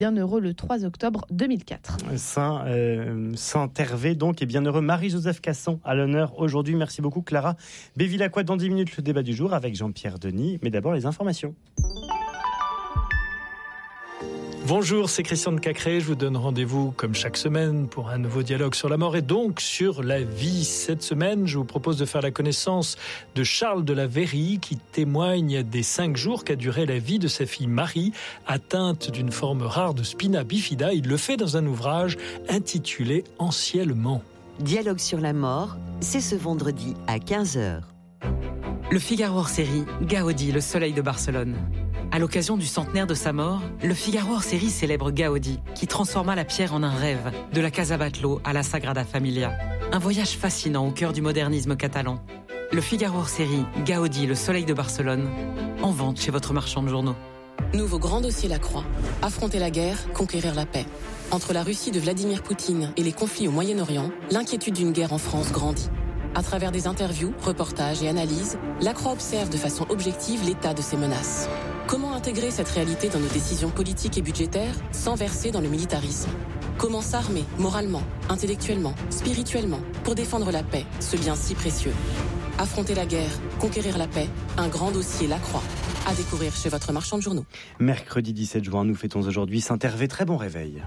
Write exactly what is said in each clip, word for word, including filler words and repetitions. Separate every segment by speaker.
Speaker 1: Bienheureux le trois octobre deux mille quatre.
Speaker 2: Saint, euh, Saint-Hervé donc, et bienheureux Marie-Joseph Casson à l'honneur aujourd'hui. Merci beaucoup Clara Bévilacqua. Dans dix minutes, le débat du jour avec Jean-Pierre Denis. Mais d'abord, les informations.
Speaker 3: Bonjour, c'est Christian de Cacré. Je vous donne rendez-vous comme chaque semaine pour un nouveau dialogue sur la mort et donc sur la vie. Cette semaine, je vous propose de faire la connaissance de Charles de la Verrie qui témoigne des cinq jours qu'a duré la vie de sa fille Marie, atteinte d'une forme rare de spina bifida. Il le fait dans un ouvrage intitulé « Anciennement ».
Speaker 4: Dialogue sur la mort, c'est ce vendredi à quinze heures.
Speaker 5: Le Figaro hors série, Gaudi, le soleil de Barcelone. À l'occasion du centenaire de sa mort, le Figaro hors série célèbre Gaudi, qui transforma la pierre en un rêve, de la Casa Batlló à la Sagrada Familia. Un voyage fascinant au cœur du modernisme catalan. Le Figaro hors série, Gaudi, le soleil de Barcelone, en vente chez votre marchand de journaux.
Speaker 6: Nouveau grand dossier Lacroix. Affronter la guerre, conquérir la paix. Entre la Russie de Vladimir Poutine et les conflits au Moyen-Orient, l'inquiétude d'une guerre en France grandit. À travers des interviews, reportages et analyses, Lacroix observe de façon objective l'état de ces menaces. Comment intégrer cette réalité dans nos décisions politiques et budgétaires sans verser dans le militarisme ? Comment s'armer moralement, intellectuellement, spirituellement pour défendre la paix, ce bien si précieux ? Affronter la guerre, conquérir la paix, un grand dossier Lacroix. À découvrir chez votre marchand de journaux.
Speaker 2: Mercredi dix-sept juin, nous fêtons aujourd'hui Saint-Hervé. Très bon réveil.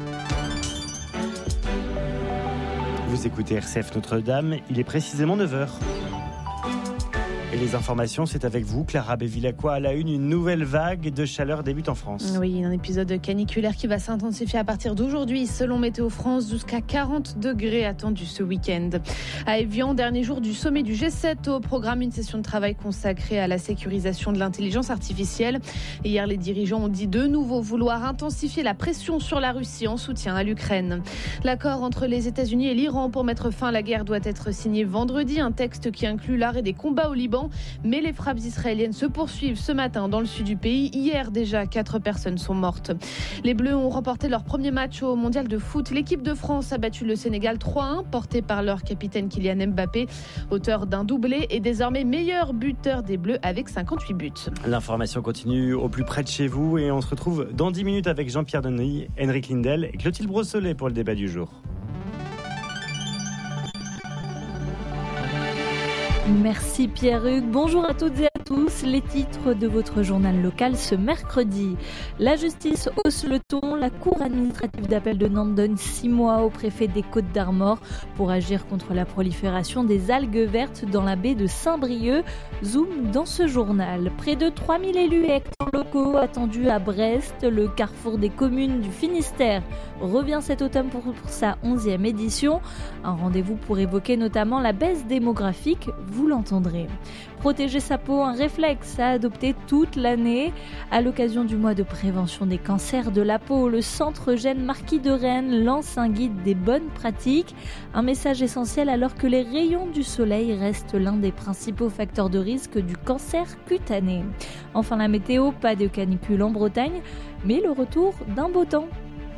Speaker 2: Vous écoutez R C F Notre-Dame, il est précisément neuf heures. Et les informations, c'est avec vous, Clara Bévilacqua. À la une, une nouvelle vague de chaleur débute en France.
Speaker 1: Oui, un épisode caniculaire qui va s'intensifier à partir d'aujourd'hui. Selon Météo France, jusqu'à quarante degrés attendus ce week-end. À Évian, dernier jour du sommet du G sept. Au programme, une session de travail consacrée à la sécurisation de l'intelligence artificielle. Hier, les dirigeants ont dit de nouveau vouloir intensifier la pression sur la Russie en soutien à l'Ukraine. L'accord entre les États-Unis et l'Iran pour mettre fin à la guerre doit être signé vendredi. Un texte qui inclut l'arrêt des combats au Liban. Mais les frappes israéliennes se poursuivent ce matin dans le sud du pays. Hier déjà, quatre personnes sont mortes. Les Bleus ont remporté leur premier match au mondial de foot. L'équipe de France a battu le Sénégal trois à un, porté par leur capitaine Kylian Mbappé, auteur d'un doublé et désormais meilleur buteur des Bleus avec cinquante-huit buts.
Speaker 2: L'information continue au plus près de chez vous et on se retrouve dans dix minutes avec Jean-Pierre Denis, Henrik Lindel et Clotilde Brossolet pour le débat du jour.
Speaker 7: Merci Pierre-Hugues. Bonjour à toutes et à tous. Les titres de votre journal local ce mercredi. La justice hausse le ton. La cour administrative d'appel de Nantes donne six mois au préfet des Côtes-d'Armor pour agir contre la prolifération des algues vertes dans la baie de Saint-Brieuc. Zoom dans ce journal. Près de trois mille élus et acteurs locaux attendus à Brest. Le carrefour des communes du Finistère revient cet automne pour, pour sa onzième édition. Un rendez-vous pour évoquer notamment la baisse démographique. Vous l'entendrez. Protéger sa peau, un réflexe à adopter toute l'année. À l'occasion du mois de prévention des cancers de la peau, le Centre Gène Marquis de Rennes lance un guide des bonnes pratiques. Un message essentiel alors que les rayons du soleil restent l'un des principaux facteurs de risque du cancer cutané. Enfin la météo, pas de canicule en Bretagne, mais le retour d'un beau temps.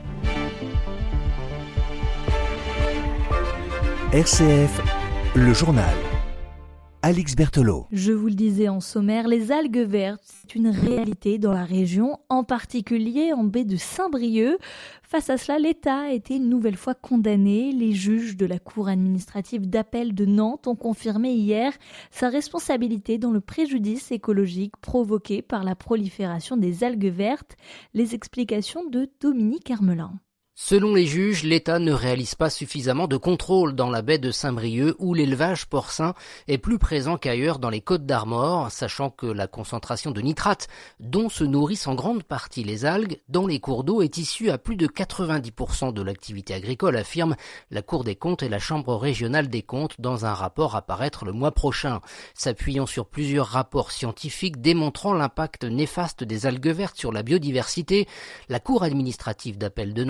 Speaker 8: R C F, le journal. Alix Berthelot.
Speaker 7: Je vous le disais en sommaire, les algues vertes, c'est une réalité dans la région, en particulier en baie de Saint-Brieuc. Face à cela, l'État a été une nouvelle fois condamné. Les juges de la Cour administrative d'appel de Nantes ont confirmé hier sa responsabilité dans le préjudice écologique provoqué par la prolifération des algues vertes. Les explications de Dominique Hermelin.
Speaker 9: Selon les juges, l'État ne réalise pas suffisamment de contrôle dans la baie de Saint-Brieuc où l'élevage porcin est plus présent qu'ailleurs dans les Côtes-d'Armor, sachant que la concentration de nitrates, dont se nourrissent en grande partie les algues, dans les cours d'eau est issue à plus de quatre-vingt-dix pour cent de l'activité agricole, affirme la Cour des comptes et la Chambre régionale des comptes dans un rapport à paraître le mois prochain. S'appuyant sur plusieurs rapports scientifiques démontrant l'impact néfaste des algues vertes sur la biodiversité, la Cour administrative d'appel de Nantes donne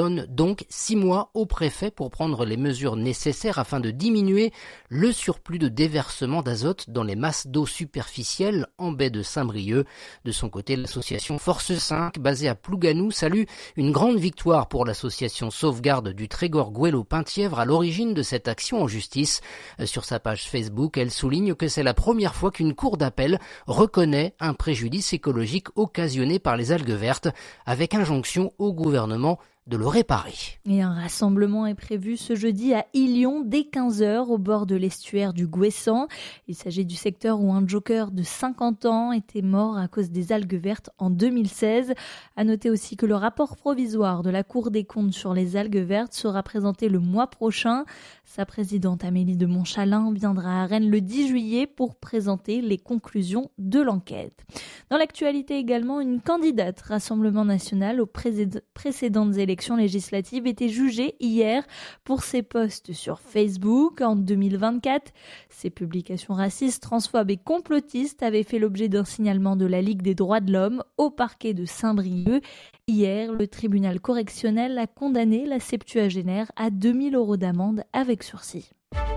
Speaker 9: donne donc six mois au préfet pour prendre les mesures nécessaires afin de diminuer le surplus de déversement d'azote dans les masses d'eau superficielles en baie de Saint-Brieuc. De son côté, l'association Force cinq, basée à Plouganou, salue une grande victoire pour l'association Sauvegarde du Trégor Gouello-Penthièvre à l'origine de cette action en justice. Sur sa page Facebook, elle souligne que c'est la première fois qu'une cour d'appel reconnaît un préjudice écologique occasionné par les algues vertes, avec injonction au gouvernement de le réparer.
Speaker 7: Et un rassemblement est prévu ce jeudi à Illion dès quinze heures au bord de l'estuaire du Gouessant. Il s'agit du secteur où un joker de cinquante ans était mort à cause des algues vertes en deux mille seize. À noter aussi que le rapport provisoire de la Cour des comptes sur les algues vertes sera présenté le mois prochain. Sa présidente Amélie de Montchalin viendra à Rennes le dix juillet pour présenter les conclusions de l'enquête. Dans l'actualité également, une candidate Rassemblement national aux précédentes élections législatives était jugée hier pour ses posts sur Facebook en deux mille vingt-quatre. Ses publications racistes, transphobes et complotistes avaient fait l'objet d'un signalement de la Ligue des droits de l'homme au parquet de Saint-Brieuc. Hier, le tribunal correctionnel a condamné la septuagénaire à deux mille euros d'amende avec sursis.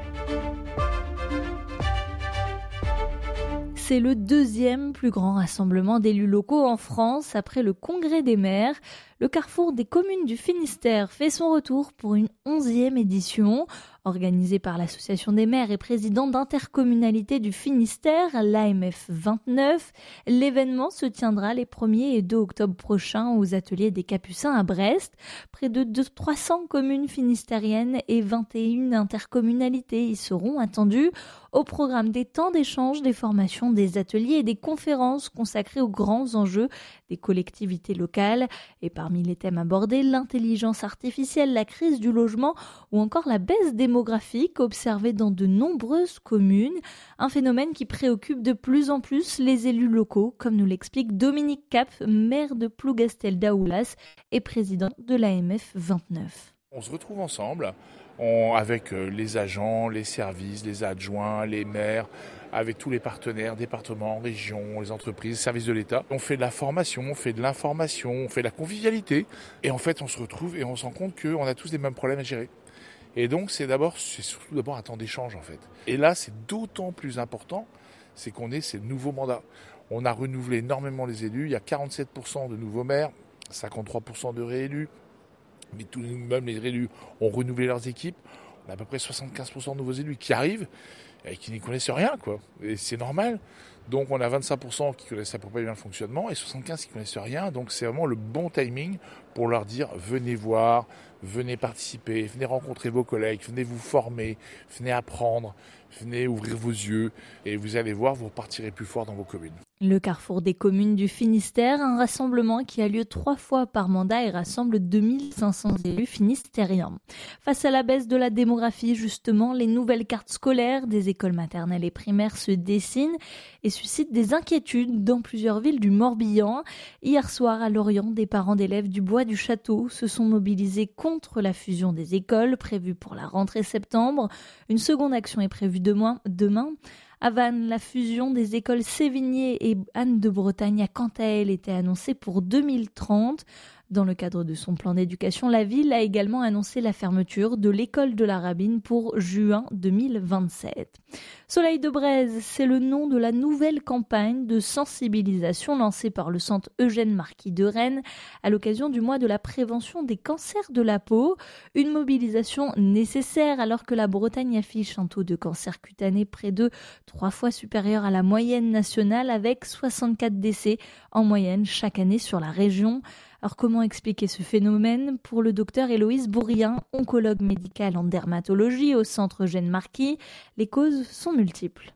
Speaker 7: C'est le deuxième plus grand rassemblement d'élus locaux en France après le Congrès des maires. Le Carrefour des communes du Finistère fait son retour pour une onzième édition. Organisée par l'Association des maires et présidents d'intercommunalité du Finistère, l'A M F vingt-neuf, l'événement se tiendra les premier et deux octobre prochains aux ateliers des Capucins à Brest. Près de trois cents communes finistériennes et vingt et une intercommunalités y seront attendues. Au programme des temps d'échange, des formations, des ateliers et des conférences consacrées aux grands enjeux des collectivités locales. Et parmi les thèmes abordés, l'intelligence artificielle, la crise du logement ou encore la baisse démographique observée dans de nombreuses communes. Un phénomène qui préoccupe de plus en plus les élus locaux, comme nous l'explique Dominique Cap, maire de Plougastel-Daoulas et président de l'A M F vingt-neuf.
Speaker 10: On se retrouve ensemble on, avec les agents, les services, les adjoints, les maires, avec tous les partenaires, départements, régions, les entreprises, services de l'État. On fait de la formation, on fait de l'information, on fait de la convivialité. Et en fait, on se retrouve et on se rend compte qu'on a tous les mêmes problèmes à gérer. Et donc, c'est d'abord, c'est surtout d'abord un temps d'échange, en fait. Et là, c'est d'autant plus important, c'est qu'on est ces nouveaux mandats. On a renouvelé énormément les élus. Il y a quarante-sept pour cent de nouveaux maires, cinquante-trois pour cent de réélus. Mais tous les, même les élus ont renouvelé leurs équipes. On a à peu près soixante-quinze pour cent de nouveaux élus qui arrivent et qui n'y connaissent rien, quoi. Et c'est normal. Donc on a vingt-cinq pour cent qui connaissent à peu près bien le fonctionnement et soixante-quinze pour cent qui connaissent rien. Donc c'est vraiment le bon timing pour leur dire venez voir, venez participer, venez rencontrer vos collègues, venez vous former, venez apprendre, venez ouvrir vos yeux et vous allez voir, vous repartirez plus fort dans vos communes.
Speaker 7: Le Carrefour des communes du Finistère, un rassemblement qui a lieu trois fois par mandat et rassemble deux mille cinq cents élus finistériens. Face à la baisse de la démographie, justement, les nouvelles cartes scolaires des écoles maternelles et primaires se dessinent et suscitent des inquiétudes dans plusieurs villes du Morbihan. Hier soir, à Lorient, des parents d'élèves du Bois du Château se sont mobilisés contre la fusion des écoles prévue pour la rentrée septembre. Une seconde action est prévue demain. demain. À Vannes, la fusion des écoles Sévigné et Anne de Bretagne a quant à elle été annoncée pour deux mille trente. Dans le cadre de son plan d'éducation, la ville a également annoncé la fermeture de l'école de la Rabine pour juin deux mille vingt-sept. Soleil de Braise, c'est le nom de la nouvelle campagne de sensibilisation lancée par le centre Eugène Marquis de Rennes à l'occasion du mois de la prévention des cancers de la peau. Une mobilisation nécessaire alors que la Bretagne affiche un taux de cancer cutané près de trois fois supérieur à la moyenne nationale avec soixante-quatre décès en moyenne chaque année sur la région. Alors comment expliquer ce phénomène? Pour le docteur Héloïse Bourrien, oncologue médicale en dermatologie au centre Eugène Marquis, les causes sont multiples.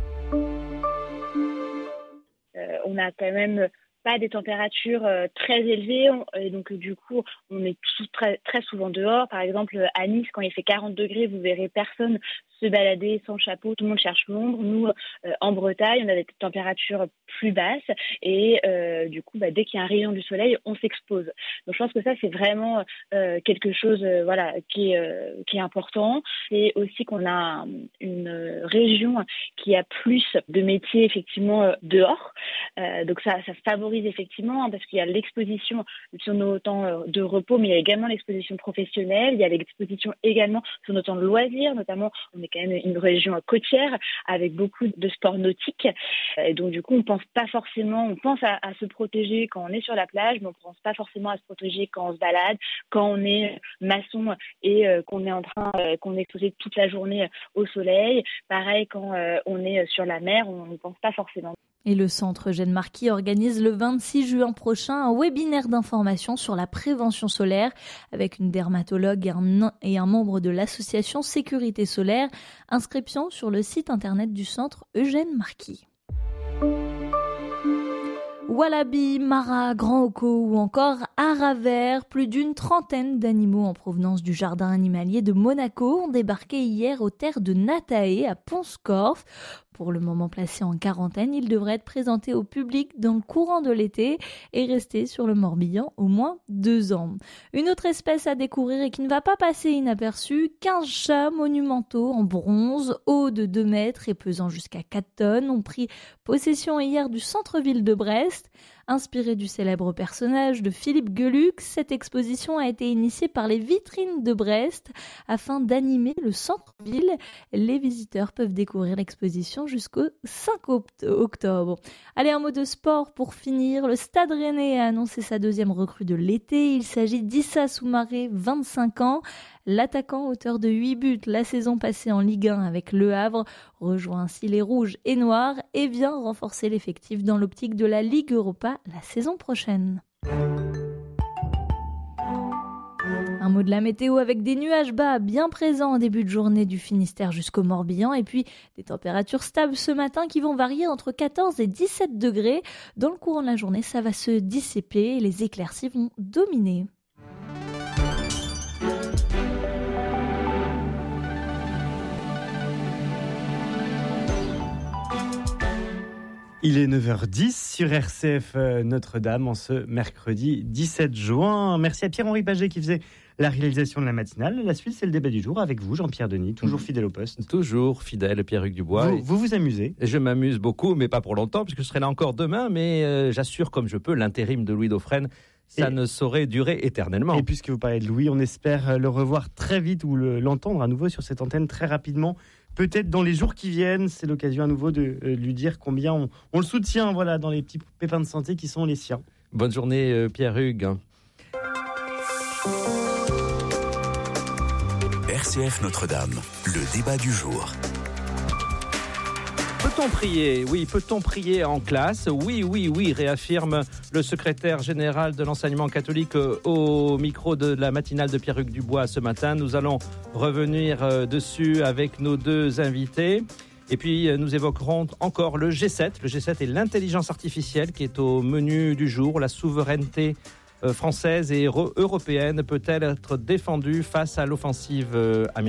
Speaker 11: Euh, on a quand même pas des températures euh, très élevées et donc euh, du coup on est tout, très, très souvent dehors. Par exemple à Nice, quand il fait quarante degrés, vous verrez personne se balader sans chapeau, tout le monde cherche l'ombre. Nous, euh, en Bretagne, on a des températures plus basses et euh, du coup, bah, dès qu'il y a un rayon du soleil, on s'expose. Donc je pense que ça, c'est vraiment euh, quelque chose euh, voilà, qui, est, euh, qui est important. C'est aussi qu'on a une région qui a plus de métiers effectivement euh, dehors. Euh, donc ça, ça favorise favorise effectivement, hein, parce qu'il y a l'exposition sur nos temps de repos, mais il y a également l'exposition professionnelle, il y a l'exposition également sur nos temps de loisirs, notamment on est quand même une région côtière avec beaucoup de sports nautiques. Et donc du coup, on pense pas forcément, on pense à, à se protéger quand on est sur la plage, mais on pense pas forcément à se protéger quand on se balade, quand on est maçon et euh, qu'on est en train, euh, qu'on est exposé toute la journée au soleil. Pareil, quand euh, on est sur la mer, on ne pense pas forcément.
Speaker 7: Et le Centre Eugène Marquis organise le vingt-six juin prochain un webinaire d'information sur la prévention solaire avec une dermatologue et un, et un membre de l'association Sécurité Solaire. Inscription sur le site internet du Centre Eugène Marquis. Wallaby, Mara, Grand Oko ou encore Haravert, plus d'une trentaine d'animaux en provenance du jardin animalier de Monaco ont débarqué hier aux terres de Natae à Pont-Scorff. Pour le moment placés en quarantaine, ils devraient être présentés au public dans le courant de l'été et rester sur le Morbihan au moins deux ans. Une autre espèce à découvrir et qui ne va pas passer inaperçue, quinze chats monumentaux en bronze, hauts de deux mètres et pesant jusqu'à quatre tonnes, ont pris possession hier du centre-ville de Brest. Inspirée du célèbre personnage de Philippe Geluck, cette exposition a été initiée par les vitrines de Brest afin d'animer le centre-ville. Les visiteurs peuvent découvrir l'exposition jusqu'au cinq octobre. Allez, un mot de sport pour finir. Le Stade Rennais a annoncé sa deuxième recrue de l'été. Il s'agit d'Issa Soumaré, vingt-cinq ans. L'attaquant, auteur de huit buts la saison passée en Ligue un avec Le Havre, rejoint ainsi les Rouges et Noirs et vient renforcer l'effectif dans l'optique de la Ligue Europa la saison prochaine. Un mot de la météo avec des nuages bas bien présents en début de journée du Finistère jusqu'au Morbihan et puis des températures stables ce matin qui vont varier entre quatorze et dix-sept degrés. Dans le courant de la journée, ça va se dissiper et les éclaircies vont dominer.
Speaker 2: Il est neuf heures dix sur R C F Notre-Dame en ce mercredi dix-sept juin. Merci à Pierre-Henri Paget qui faisait la réalisation de la matinale. La suite, c'est le débat du jour avec vous, Jean-Pierre Denis, toujours fidèle au poste.
Speaker 12: Toujours fidèle, Pierre-Hugues Dubois.
Speaker 2: Vous, vous vous amusez ?
Speaker 12: Je m'amuse beaucoup, mais pas pour longtemps, puisque je serai là encore demain, mais euh, j'assure comme je peux, l'intérim de Louis Dauphren, ça et, ne saurait durer éternellement.
Speaker 2: Et puisque vous parlez de Louis, on espère le revoir très vite ou le, l'entendre à nouveau sur cette antenne très rapidement. Peut-être dans les jours qui viennent, c'est l'occasion à nouveau de, de lui dire combien on, on le soutient voilà, dans les petits pépins de santé qui sont les siens.
Speaker 12: Bonne journée, euh, Pierre-Hugues.
Speaker 8: R C F Notre-Dame, le débat du jour.
Speaker 12: Peut-on prier ? Oui, peut-on prier en classe ? Oui, oui, oui, réaffirme le secrétaire général de l'enseignement catholique au micro de la matinale de Pierre-Hugues Dubois ce matin. Nous allons revenir dessus avec nos deux invités. Et puis, nous évoquerons encore le G sept. Le G sept et l'intelligence artificielle qui est au menu du jour. La souveraineté française et européenne peut-elle être défendue face à l'offensive américaine ?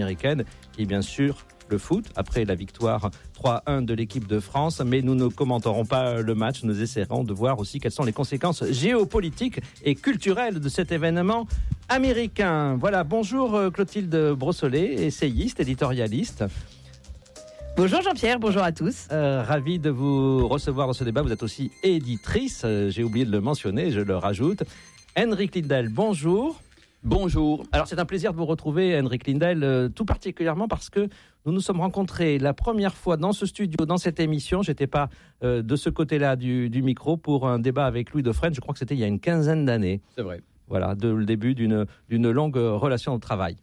Speaker 12: Et bien sûr, le foot, après la victoire trois un de l'équipe de France. Mais nous ne commenterons pas le match. Nous essaierons de voir aussi quelles sont les conséquences géopolitiques et culturelles de cet événement américain. Voilà, bonjour Clotilde Brossolet, essayiste, éditorialiste.
Speaker 13: Bonjour Jean-Pierre, bonjour à tous.
Speaker 12: Euh, ravi de vous recevoir dans ce débat. Vous êtes aussi éditrice, euh, j'ai oublié de le mentionner, je le rajoute. Henrik Lindell, bonjour.
Speaker 14: Bonjour.
Speaker 12: Alors c'est un plaisir de vous retrouver, Henrik Lindell, euh, tout particulièrement parce que nous nous sommes rencontrés la première fois dans ce studio, dans cette émission. J'étais pas euh, de ce côté-là du, du micro pour un débat avec Louis Dauphren. Je crois que c'était il y a une quinzaine d'années.
Speaker 14: C'est vrai.
Speaker 12: Voilà, de, le début d'une, d'une longue relation de travail.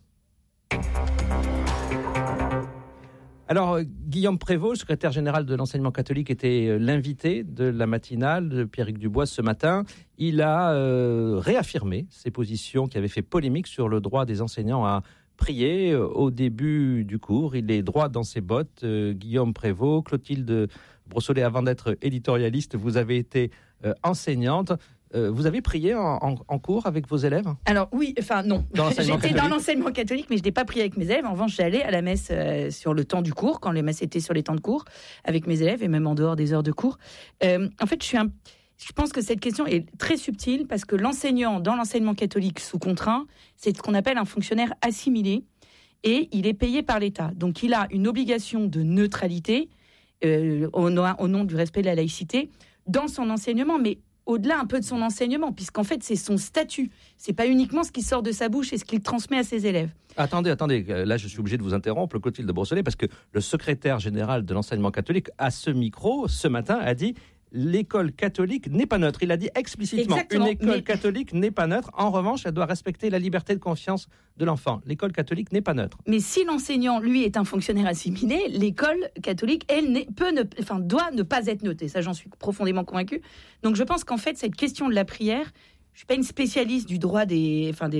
Speaker 12: Alors, Guillaume Prévost, secrétaire général de l'enseignement catholique, était l'invité de la matinale de Pierre-Hugues Dubois ce matin. Il a euh, réaffirmé ses positions qui avaient fait polémique sur le droit des enseignants à prier au début du cours. Il est droit dans ses bottes. Euh, Guillaume Prévost, Clotilde Brossolet, avant d'être éditorialiste, vous avez été euh, enseignante. Euh, vous avez prié en, en, en cours avec vos élèves ?
Speaker 13: Alors oui, enfin non.
Speaker 12: Dans
Speaker 13: J'étais
Speaker 12: catholique.
Speaker 13: dans l'enseignement catholique, mais je n'ai pas prié avec mes élèves. En revanche, j'allais à la messe euh, sur le temps du cours, quand les messes étaient sur les temps de cours, avec mes élèves et même en dehors des heures de cours. Euh, en fait, je suis un... Je pense que cette question est très subtile parce que l'enseignant, dans l'enseignement catholique sous contraint, c'est ce qu'on appelle un fonctionnaire assimilé et il est payé par l'État. Donc il a une obligation de neutralité euh, au, au nom du respect de la laïcité dans son enseignement, mais au-delà un peu de son enseignement, puisqu'en fait, c'est son statut. C'est pas uniquement ce qui sort de sa bouche et ce qu'il transmet à ses élèves.
Speaker 12: Attendez, attendez, là je suis obligé de vous interrompre, Clotilde Brossolet, parce que le secrétaire général de l'enseignement catholique, à ce micro, ce matin, a dit « l'école catholique n'est pas neutre ». Il a dit explicitement « une école mais... catholique n'est pas neutre, en revanche, elle doit respecter la liberté de conscience de l'enfant. L'école catholique n'est pas neutre ».
Speaker 13: Mais si l'enseignant, lui, est un fonctionnaire assimilé, l'école catholique, elle, peut ne, enfin, doit ne pas être neutre. Et ça, j'en suis profondément convaincue. Donc je pense qu'en fait, cette question de la prière, je ne suis pas une spécialiste du droit des, enfin, des,